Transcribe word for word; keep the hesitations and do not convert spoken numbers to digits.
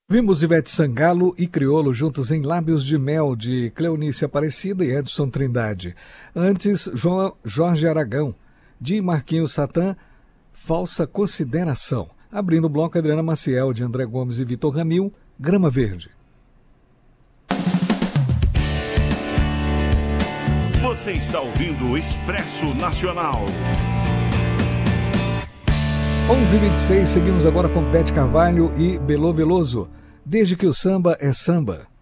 Vimos Ivete Sangalo e Criolo juntos em Lábios de Mel, de Cleonice Aparecida e Edson Trindade. Antes, João Jorge Aragão, de Marquinhos Satã, Falsa Consideração. Abrindo o bloco, Adriana Maciel, de André Gomes e Vitor Ramil, Grama Verde. Você está ouvindo o Expresso Nacional. onze e vinte e seis, seguimos agora com Bete Carvalho e Belô Veloso. Desde que o samba é samba.